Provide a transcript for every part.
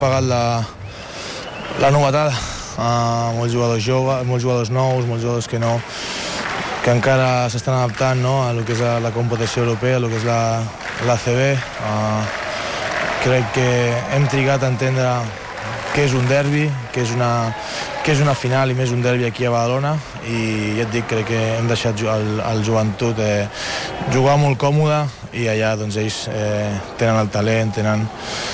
pagat la novetada. Molts jugadors joves, molts jugadors nous, molts jugadors que encara s'estan adaptant, no, a lo que és la competició europea, a lo que és l'ACB. Crec que hem trigat a entendre què és un derbi, què és una final i més un derbi aquí a Badalona, i ja et dic, crec que hem deixat el Joventut jugar molt còmode, i allà doncs ells tenen el talent, tenen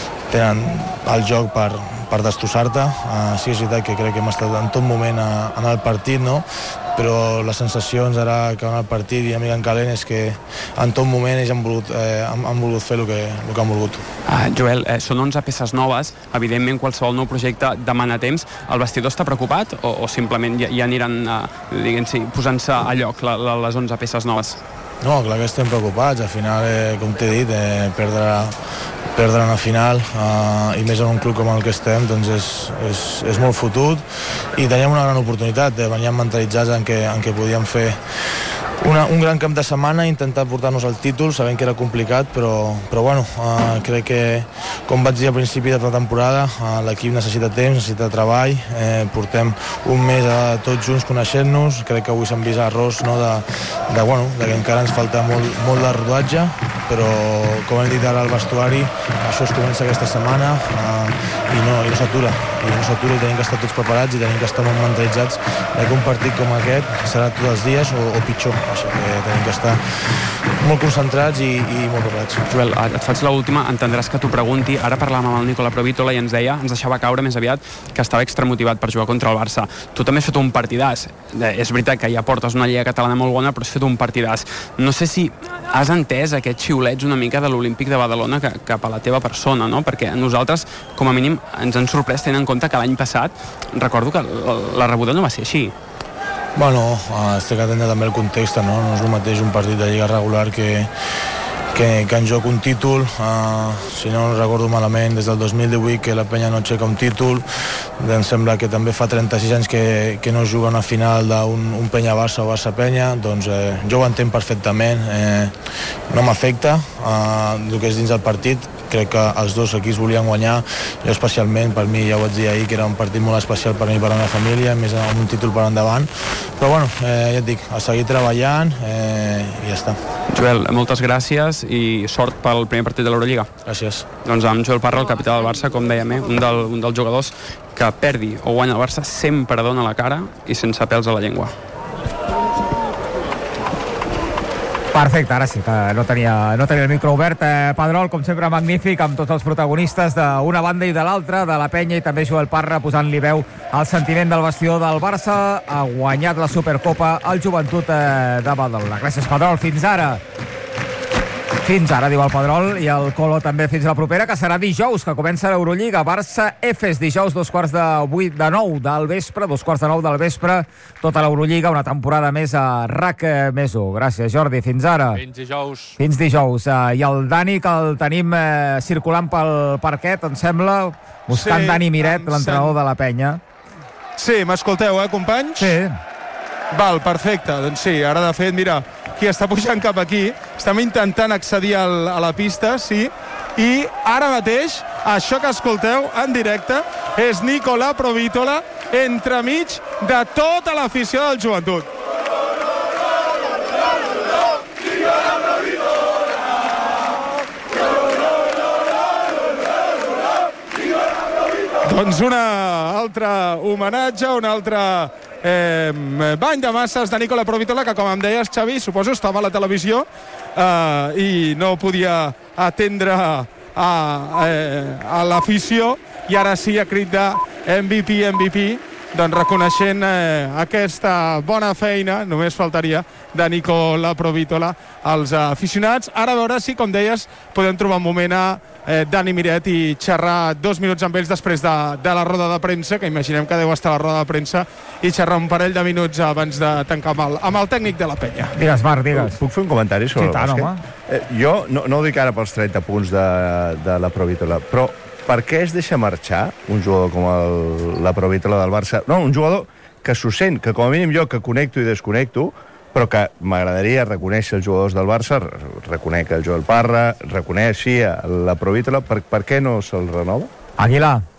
el joc per destrossar-te. Sí, és veritat que crec que hem estat en tot moment en el partit, no? Però les sensacions ara que en el partit i en calent és que en tot moment ells han volgut fer el que han volgut. Joel, són 11 peces noves, evidentment qualsevol nou projecte demana temps. El vestidor està preocupat o simplement ja aniran posant-se a lloc les 11 peces noves? No, clar que estem preocupats. Al final, com t'he dit, perdre una final i més en un club com el que estem, doncs és molt fotut, i teníem una gran oportunitat. Veníem mentalitzats en què podíem fer un gran camp de setmana i intentar portar-nos el títol, sabent que era complicat, però bueno, crec que, com vaig dir al principi de la temporada, l'equip necessita temps, necessita treball. Portem un mes tots junts coneixent-nos. Crec que avui s'han vist errors, no, de que encara ens falta molt de rodatge, però com hem dit ara al vestuari, això es comença aquesta setmana i no s'atura, i tenim que estar tots preparats i tenim que estar molt mentalitzats que un partit com aquest serà tots els dies o pitjor, així que tenim que estar molt concentrats i molt preparats. Joel, et faig l'última, entendràs que t'ho pregunti. Ara parlàvem amb el Nicola Provítola i ens deixava caure més aviat que estava extramotivat per jugar contra el Barça. Tu també has fet un partidàs. És veritat que ja portes una lliga catalana molt bona, però has fet un partidàs. No sé si has entès aquests xiulets una mica de l'Olímpic de Badalona cap a la teva persona, no? Perquè nosaltres, com a mínim, ens han sorprès tenint en compte que l'any passat, recordo que la rebuda no va ser així. Bueno, has d'entendre també el context, no? No és el mateix un partit de lliga regular que en joc un títol. Si no recordo malament, des del 2018 que la Penya no aixeca un títol. Em sembla que també fa 36 anys que no juga una final d'un Penya-Barça o Barça-Penya. Doncs jo ho entenc perfectament, no m'afecta el que és dins del partit. Crec que els dos equips volien guanyar, jo especialment, per mi, ja ho vaig dir ahir, que era un partit molt especial per mi i per la meva família, més amb un títol per endavant. Però bueno, ja et dic, a seguir treballant i ja està. Joel, moltes gràcies i sort pel primer partit de l'Eurolliga. Gràcies. Doncs amb Joel Parra, el capità del Barça, com dèiem, un dels jugadors que perdi o guanya el Barça sempre dona la cara i sense pèls a la llengua. Perfecte, ara sí que no tenia el micro obert. Pedrol, com sempre, magnífic, amb tots els protagonistes d'una banda i de l'altra, de la Penya, i també Joel Parra posant-li veu al sentiment del vestidor del Barça. Ha guanyat la Supercopa el Joventut de Badalona. Gràcies, Pedrol, fins ara. Fins ara, diu el Pedrol, i el Colo també fins a la propera, que serà dijous, que comença l'Eurolliga. Barça-Efes, dijous, 9:15 del vespre, 9:15 del vespre, tota l'Eurolliga, una temporada més a RAC+1. Gràcies, Jordi, fins ara. Fins dijous. Fins dijous. I el Dani, que el tenim circulant pel parquet, em sembla, buscant sí, Dani Miret, l'entrenador de la Penya. Sí, m'escolteu, companys? Sí. Val, perfecte. Doncs sí, ara de fet, mira, qui està pujant cap aquí, estem intentant accedir a la pista, sí, i ara mateix, això que escolteu en directe, és Nicola Provítola entremig de tota l'afició del Joventut. Doncs una altra homenatge, una altra bany de masses de Nicola Provítola, que, com em deies, Xavi, suposo estava a la televisió i no podia atendre a l'afició, i ara sí, a crit de MVP, doncs reconeixent aquesta bona feina, només faltaria, de Nicola Provítola als aficionats. Ara a veure si, com deies, podem trobar un moment a Dani Miret i xerrar 2 minuts amb ells després de la roda de premsa, que imaginem que deu estar a la roda de premsa, i xerrar un parell de minuts abans de tancar amb el tècnic de la Penya. Digues, Marc, digues. Puc fer un comentari sobre el bàsquet? Jo no ho dic ara pels 30 punts de la Provítola, però per què es deixa marxar un jugador com la Provítola del Barça? No, un jugador que s'ho sent, que com a mínim jo que connecto i desconnecto, però que m'agradaria reconèixer els jugadors del Barça, reconec el Joel Parra, reconeixi la Provítola, per què no se'l renova? Aguilar.